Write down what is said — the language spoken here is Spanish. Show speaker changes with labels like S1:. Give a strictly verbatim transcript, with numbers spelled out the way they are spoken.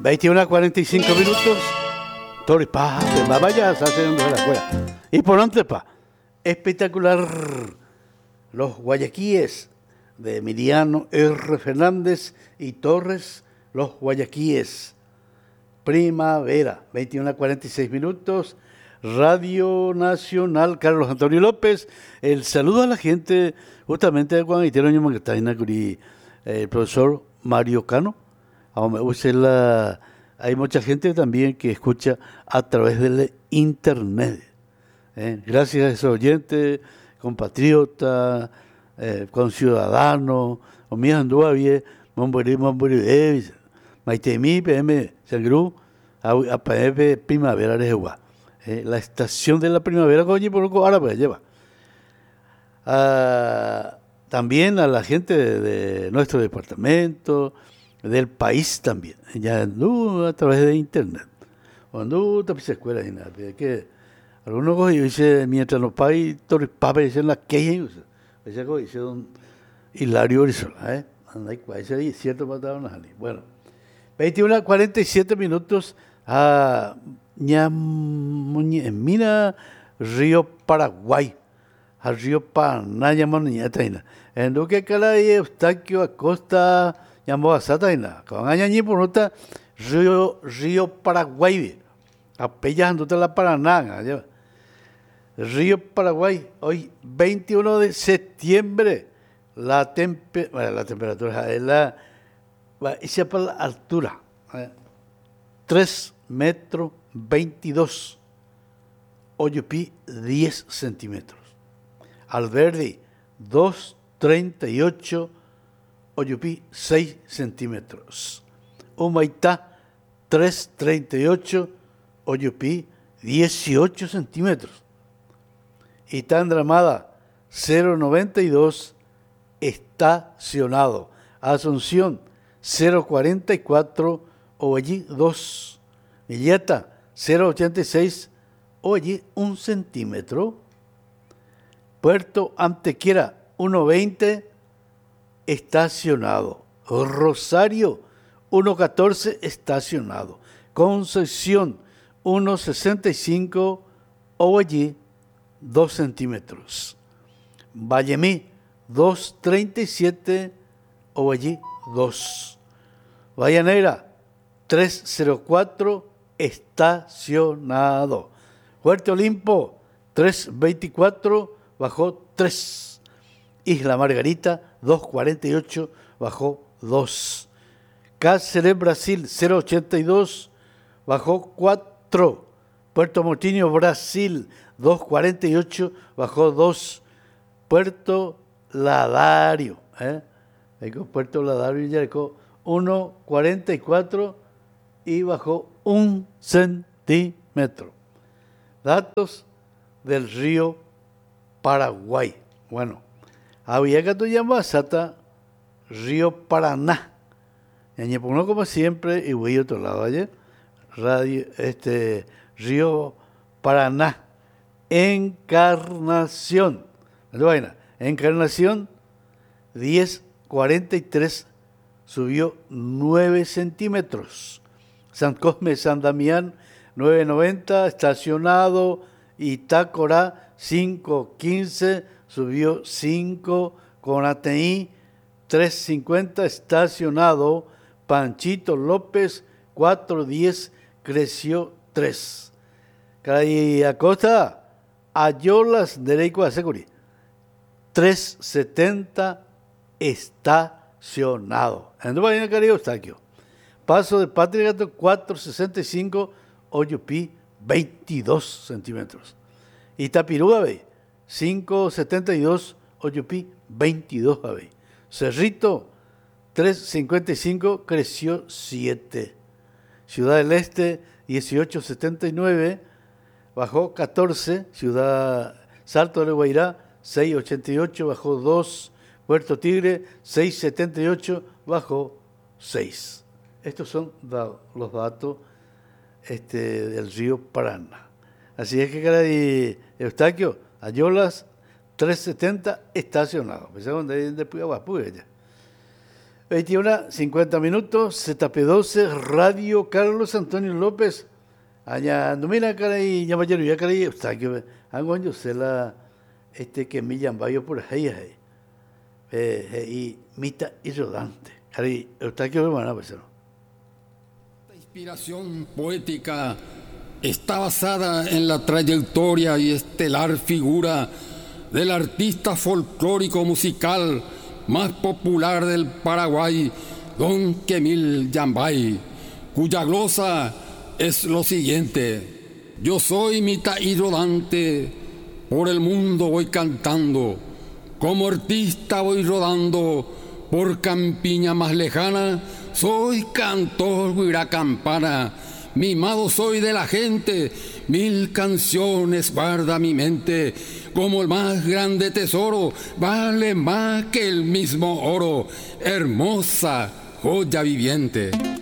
S1: veintiuna a cuarenta y cinco minutos. Tori, pa, pa, vaya, se hace de la escuela. Y por antes, pa, espectacular. Los guayaquíes de Emiliano R. Fernández y Torres, los guayaquíes. Primavera, veintiuna a cuarenta y seis minutos. Radio Nacional, Carlos Antonio López. El saludo a la gente, justamente de Juan Iteroño Magataina, el profesor Mario Cano. La, hay mucha gente también que escucha a través del internet. ¿eh? Gracias a esos oyentes, compatriotas, eh, conciudadanos, Omías Anduavie, Mombori, Mombori, Maitemi, P M, Sangru, a P M Primavera de Jehová. Eh, la estación de la primavera, coño, por poco ahora pues lleva. Ah, también a la gente de, de nuestro departamento, del país también, ya no, a través de internet. Cuando te pisa escuela y nada, que algunos cosas dice mientras los países torres papes dicen la que ese cosa dice don Hilario Orizola, eh, anda ahí cierto matado na bueno, veintiuna a cuarenta y siete minutos a Ñamina, Río Paraguay, al Río Paraná, llamamos Ñataina. En lo que acá hay Eustaquio Acosta, llamó a Sataina, con añañi por nota Río, Río Paraguay, apellando la Paraná, Río Paraguay, hoy veintiuno de septiembre, la, tempe, bueno, la temperatura es la, esa para la altura, ¿eh? tres metros veintidós, Oyupí diez centímetros, Alberdi dos treinta y ocho, Oyupí seis centímetros, Humaitá tres treinta y ocho, Oyupí dieciocho centímetros, Itandramada cero noventa y dos, estacionado, Asunción cero cuarenta y cuatro, Oallí dos, Villeta cero ochenta y seis, Oallí un centímetro, Puerto Antequera uno veinte, estacionado, Rosario uno catorce, estacionado, Concepción uno sesenta y cinco, Oallí dos centímetros, Vallemí dos treinta y siete, Oallí dos, Vallanera tres cero cuatro, estacionado, Puerto Olimpo tres veinticuatro, bajó tres, Isla Margarita dos cuarenta y ocho, bajó dos, Cáceres Brasil cero ochenta y dos, bajó cuatro, Puerto Motinho Brasil dos cuarenta y ocho, bajó dos, Puerto Ladario, ¿eh? Puerto Ladario ya dejó uno cuarenta y cuatro y bajó un centímetro. Datos del río Paraguay. Bueno, había que tú llamas Sata, río Paraná. Y pongo como siempre, y voy a otro lado ayer, radio, este, río Paraná, Encarnación. Encarnación, diez cuarenta y tres, subió nueve centímetros. San Cosme, San Damián, nueve noventa, estacionado. Itácora, cinco quince, subió cinco. Conateí, tres cincuenta, estacionado. Panchito López, cuatro diez, creció tres. Caray Acosta, Ayolas, Derecho a Securi, tres setenta, estacionado. En Caribe, Eustaquio. Paso de Patria Gato, cuatro sesenta y cinco, Oyupí, veintidós centímetros. Itapirúa, cinco setenta y dos, Oyupí, veintidós. Cerrito, tres cincuenta y cinco, creció siete. Ciudad del Este, dieciocho setenta y nueve, bajó catorce. Ciudad Salto de Guairá, seis ochenta y ocho, bajó dos. Puerto Tigre, seis setenta y ocho, bajó seis. Estos son da, los datos este, del río Paraná. Así es que, caray, Eustaquio, Ayolas, tres setenta, estacionado. Pensé donde después aguas, pues ya. veintiuna cincuenta minutos, Z P doce, Radio Carlos Antonio López. Allá, no mira, cara, y ya mayor, ya cara, y está que hago yo sé la, este que me llama yo por ahí, ahí. Eh, y mita y rodante. Cara, y está que van a pasar.
S2: La inspiración poética está basada en la trayectoria y estelar figura del artista folclórico musical más popular del Paraguay, Don Quemil Yambay, cuya glosa es lo siguiente: yo soy mitad y rodante, por el mundo voy cantando, como artista voy rodando, por campiña más lejana, soy cantor guira campana, mimado soy de la gente, mil canciones guarda mi mente, como el más grande tesoro, vale más que el mismo oro, hermosa joya viviente.